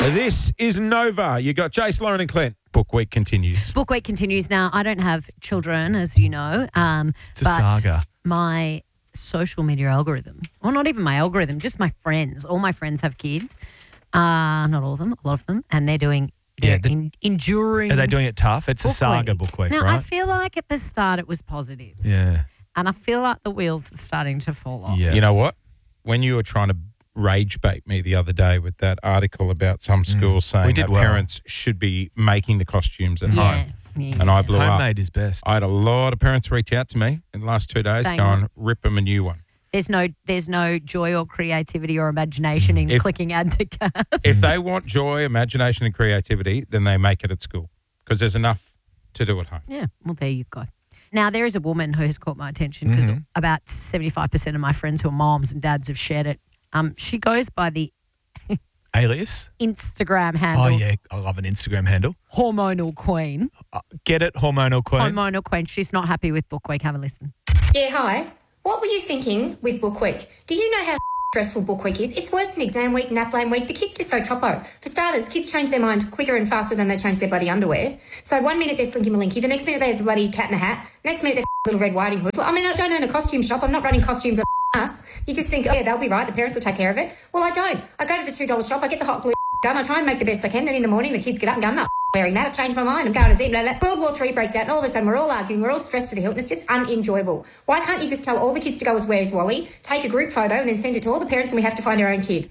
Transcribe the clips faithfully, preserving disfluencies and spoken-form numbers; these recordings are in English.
This is Nova. You got Jace, Lauren and Clint. Book week continues. Book week continues now. I don't have children, as you know. Um, It's a but saga. my social media algorithm, or not even my algorithm, just my friends. All my friends have kids. Uh, not all of them, a lot of them. And they're doing, they're Yeah, the- en- enduring. Are they doing it tough? It's a book saga week. book week, now, right? I feel like at the start it was positive. yeah. And I feel like the wheels are starting to fall off. Yeah. You know what? When you were trying to rage bait me the other day with that article about some schools saying We did that well. parents should be making the costumes at Yeah. home. yeah. And I blew up. Homemade is best. I had a lot of parents reach out to me in the last two days Saying going, what? rip them a new one. There's no, there's no joy or creativity or imagination in If- clicking add to cart. If they want joy, imagination and creativity, then they make it at school because there's enough to do at home. Yeah, well, there you go. Now, there is a woman who has caught my attention because Mm-hmm. about seventy-five percent of my friends who are moms and dads have shared it. Um, she goes by the Alias? Instagram handle Oh, yeah. I love an Instagram handle. Hormonal Queen. Uh, get it? Hormonal Queen. Hormonal Queen. She's not happy with Book Week. Have a listen. Yeah, hi. What were you thinking with Book Week? Do you know how stressful Book Week is? It's worse than exam week, nap lane week. The kids just go choppo. For starters, kids change their mind quicker and faster than they change their bloody underwear. So one minute they're Slinky Malinky, the next minute they're the bloody Cat in a Hat, next minute they're Little Red Riding Hood. Well, I mean, I don't own a costume shop. I'm not running costumes of us. You just think, oh, yeah, they'll be right. The parents will take care of it. Well, I don't. I go to the two dollar shop. I get the hot glue gun. I try and make the best I can. Then in the morning, the kids get up and go, I'm not wearing that. I've changed my mind. I'm going to Z. Blah, blah. World War Three breaks out and all of a sudden we're all arguing. We're all stressed to the hilt and it's just unenjoyable. Why can't you just tell all the kids to go as Where's Wally, take a group photo and then send it to all the parents and we have to find our own kid?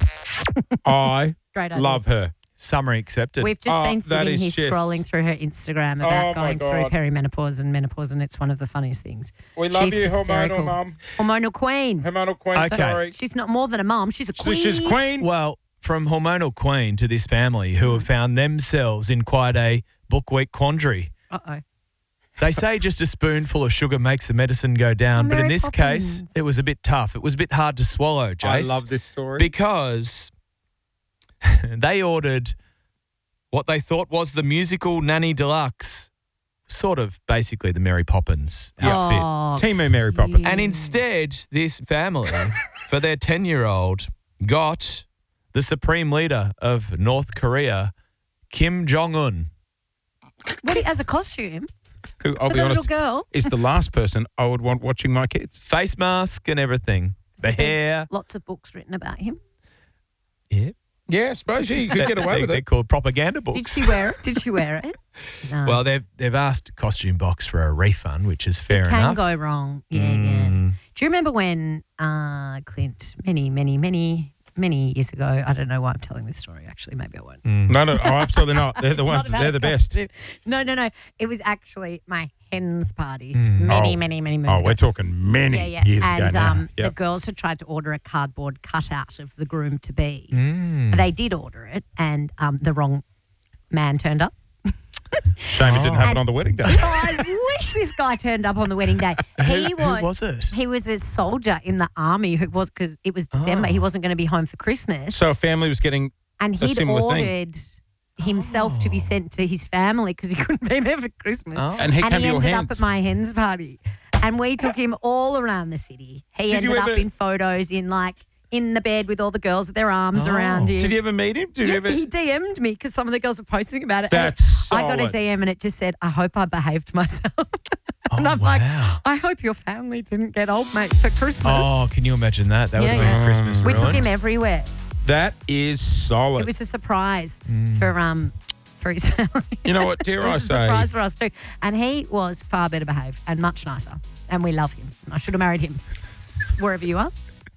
I Great idea. love her. Summary accepted. We've just Oh, been that sitting is here just- scrolling through her Instagram Oh, about my going through God. perimenopause and menopause, and it's one of the funniest things. We love She's you, hysterical. hormonal mum. Hormonal Queen. Hormonal Queen, Okay. sorry. She's not more than a mom. She's a So queen. she's queen. Well, from Hormonal Queen to this family who have found themselves in quite a book week quandary. Uh-oh. They say just a spoonful of sugar makes the medicine go down, Oh, but in Mary this case, Poppins. it was a bit tough. It was a bit hard to swallow, Jace. I love this story. Because they ordered what they thought was the musical Nanny Deluxe, sort of basically the Mary Poppins outfit. Oh, Timu Mary Poppins. cute. And instead, this family, for their ten-year-old, got the supreme leader of North Korea, Kim Jong-un. What, as a costume Who, I'll for be the honest, little girl. is the last person I would want watching my kids. Face mask and everything. The Has there been hair. Lots of books written about him. Yeah. Yeah, I suppose you could get away They- with They're it. called propaganda books. Did she wear it? Did she wear it? No. Well, they've they've asked Costume Box for a refund, which is fair Can enough. go wrong. Yeah, Mm. yeah. Do you remember when uh, Clint, many, many, many, many years ago, I don't know why I'm telling this story, actually, maybe I won't. No, no, oh, absolutely not. They're the It's not ones, about they're a the best. costume. No, no, no. It was actually my hen's party many, Oh. many, many moons Oh, ago. we're talking many yeah, yeah. years and ago now. um, Yep. the girls had tried to order a cardboard cutout of the groom to be. Mm. They did order it, and um, the wrong man turned up. Shame it didn't happen And- on the wedding day. Oh, I wish this guy turned up on the wedding day. He Who, was. who was it? He was a soldier in the army who was because it was December. Oh. He wasn't going to be home for Christmas, So a family was getting and a he'd similar thing. ordered himself to be sent to his family because he couldn't be there for Christmas. Oh. And he and came he to your ended up hands. at my hen's party, and we took him all around the city. He Did you ended up ever- in photos in like in the bed with all the girls with their arms Oh. around him. Did you ever meet him? Did you Yeah, ever? he D M'd me because some of the girls were posting about it. and That's I got a solid. D M and it just said, "I hope I behaved myself." and Oh, I'm like, wow. "I hope your family didn't get old mate for Christmas." Oh, can you imagine that? That would Yeah, have been yeah. Christmas we took ruined. him everywhere. That is solid. It was a surprise Mm. for um for his family. You know what, dare It I was a say? surprise for us too. And he was far better behaved and much nicer. And we love him. I should have married him wherever you are.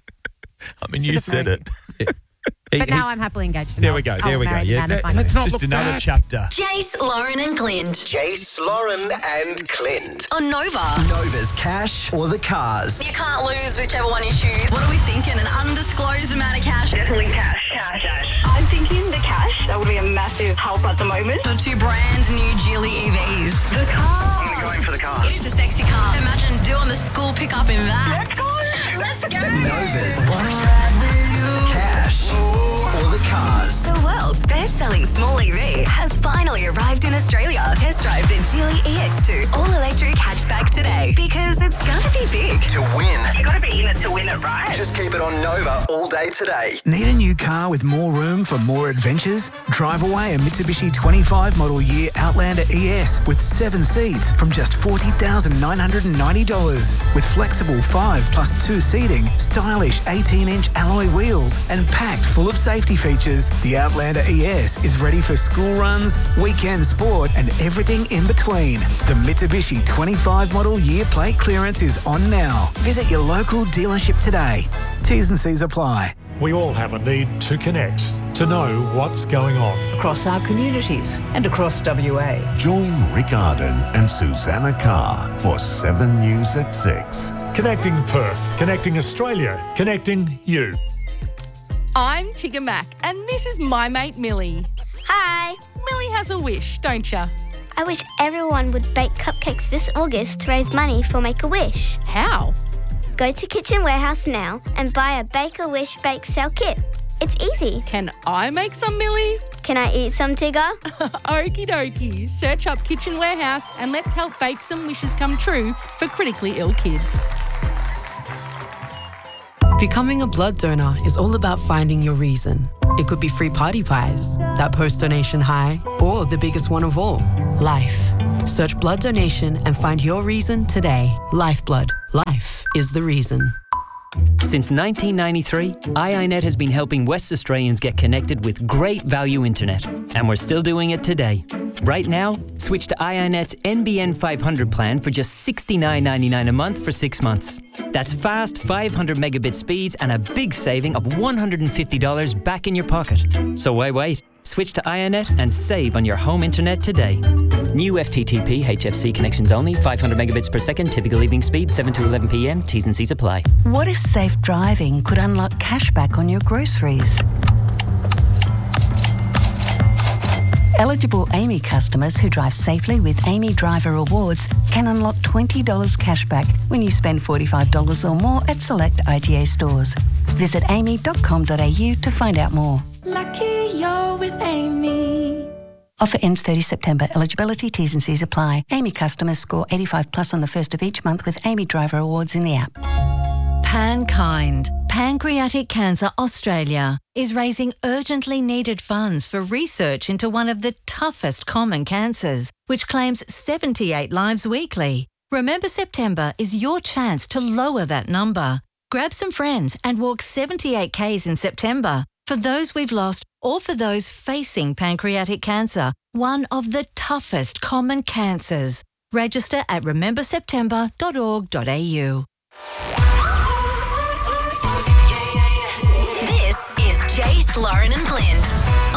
I mean, you Should've said married it. He- But he- now I'm happily engaged. and There I'll- we go, I'll there we go. marry the Yeah, man of that- my let's dreams. not Just look another back. chapter. Jace, Lauren and Clint Jace, Lauren, and Clint. on Nova. Nova's cash or the cars? You can't lose whichever one you choose. What are we thinking? An undisclosed amount of cash? Definitely cash. Cash. cash. I'm thinking the cash. That would be a massive help at the moment. Or two brand new Geely E Vs? The car. I'm going for the cars. It's a sexy car. Imagine doing the school pickup in that. Let's go. Let's go. Nova's cash or the cars? The world's best-selling small E V has finally finally arrived in Australia. Test drive the Geely E X two all-electric hatchback today because it's gonna be big. To win, You got to be in it to win it, right? just keep it on Nova all day today. Need a new car with more room for more adventures? Drive away a Mitsubishi twenty-five model year Outlander E S with seven seats from just forty thousand nine hundred ninety dollars. With flexible five plus two seating, stylish eighteen inch alloy wheels and packed full of safety features, the Outlander E S is ready for school runs, weekend sport and everything in between. The Mitsubishi twenty-five model year plate clearance is on now. Visit your local dealership today. T's and C's apply. We all have a need to connect, to know what's going on. Across our communities and across W A. Join Rick Arden and Susanna Carr for seven News at six. Connecting Perth, connecting Australia, connecting you. I'm Tigger Mac, and this is my mate Millie. Hi. Millie has a wish, don't ya? I wish everyone would bake cupcakes this August to raise money for Make-A-Wish. How? Go to Kitchen Warehouse now and buy a Bake-A-Wish bake sale kit. It's easy. Can I make some, Millie? Can I eat some, Tigger? Okie dokie. Search up Kitchen Warehouse and let's help bake some wishes come true for critically ill kids. Becoming a blood donor is all about finding your reason. It could be free party pies, that post-donation high, or the biggest one of all, life. Search blood donation and find your reason today. Lifeblood. Life is the reason. Since nineteen ninety-three, I I net has been helping West Australians get connected with great value internet, and we're still doing it today. Right now, switch to I I net's N B N five hundred plan for just sixty-nine ninety-nine a month for six months. That's fast five hundred megabit speeds and a big saving of one hundred fifty dollars back in your pocket. So why wait? Switch to I I net and save on your home internet today. New F T T P H F C connections only, five hundred megabits per second, typical evening speed, seven to eleven p m, T's and C's apply. What if safe driving could unlock cashback on your groceries? Eligible Amy customers who drive safely with Amy Driver Rewards can unlock twenty dollars cashback when you spend forty-five dollars or more at select I G A stores. Visit amy dot com dot a u to find out more. Lucky you're with Amy. Offer ends thirtieth September. Eligibility, T's and C's apply. Amy customers score eighty-five plus on the first of each month with Amy Driver Awards in the app. PanKind, Pancreatic Cancer Australia, is raising urgently needed funds for research into one of the toughest common cancers, which claims seventy-eight lives weekly. Remember September is your chance to lower that number. Grab some friends and walk seventy-eight kays in September for those we've lost or for those facing pancreatic cancer, one of the toughest common cancers. Register at remember september dot org dot a u. This is Jace, Lauren and Clint